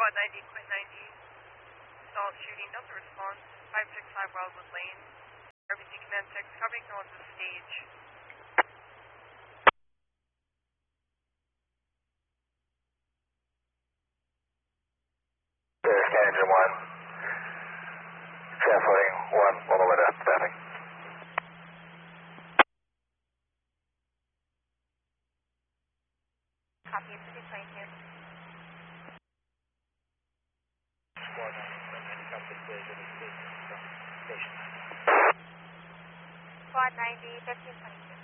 Squad 90, Quint 90. Stall shooting, doesn't respond. 565 Wildwood Lane. RBC Command 6, copying someone to the stage. There's engine 1. Translating 1 all the way to traffic. Copy, 322. Squad 90, come to the stage of the station. Squad 90, 1522.